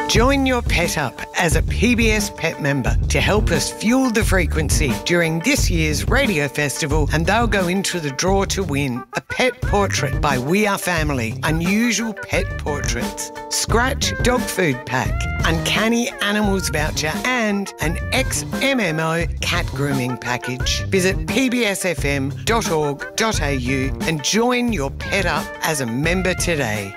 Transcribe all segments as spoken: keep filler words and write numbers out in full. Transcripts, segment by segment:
Join your pet up as a P B S Pet member to help us fuel the frequency during this year's radio festival, and they'll go into the draw to win a pet portrait by We Are Family, Unusual Pet Portraits, Scratch Dog Food Pack, Uncanny Animals Voucher and an X M M O Cat Grooming Package. Visit p b s f m dot org dot a u and join your pet up as a member today.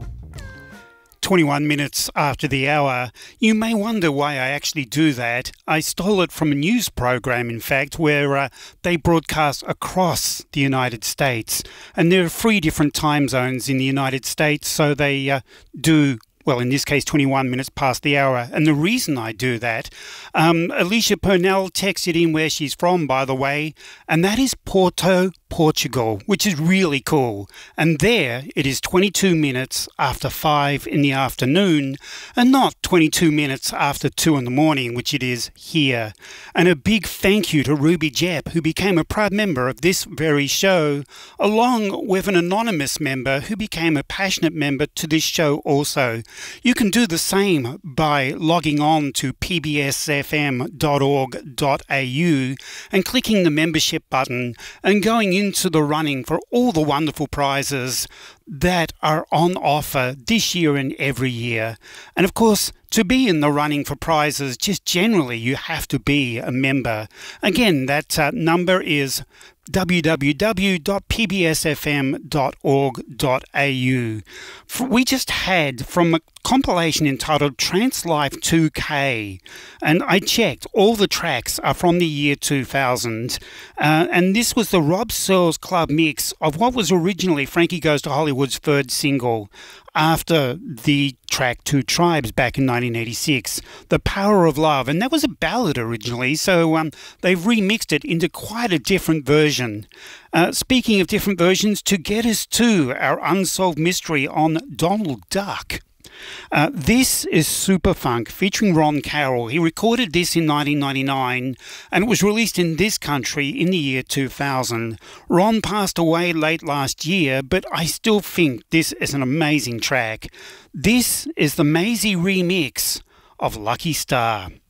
twenty-one minutes after the hour. You may wonder why I actually do that. I stole it from a news program, in fact, where uh, they broadcast across the United States. And there are three different time zones in the United States, so they uh, do, well, in this case, twenty-one minutes past the hour. And the reason I do that, um, Alicia Purnell texted in where she's from, by the way, and that is Porto, Portugal, which is really cool. And there it is twenty-two minutes after five in the afternoon and not twenty-two minutes after two in the morning, which it is here. And a big thank you to Ruby Jepp, who became a proud member of this very show, along with an anonymous member who became a passionate member to this show also. You can do the same by logging on to p b s f m dot org dot a u and clicking the membership button and going into the running for all the wonderful prizes that are on offer this year and every year. And of course, to be in the running for prizes, just generally, you have to be a member. Again, that uh, number is w w w dot p b s f m dot org dot a u. We just had from a compilation entitled Trance Life two K, and I checked, all the tracks are from the year two thousand, uh, and this was the Rob Searles Club mix of what was originally Frankie Goes to Hollywood's third single after the track Two Tribes back in nineteen eighty-six, The Power of Love. And that was a ballad originally, so um, they've remixed it into quite a different version. Uh, speaking of different versions, to get us to our unsolved mystery on Donald Duck. Uh, this is Superfunk featuring Ron Carroll. He recorded this in nineteen ninety-nine and it was released in this country in the year two thousand. Ron passed away late last year, but I still think this is an amazing track. This is the Maisie remix of Lucky Star.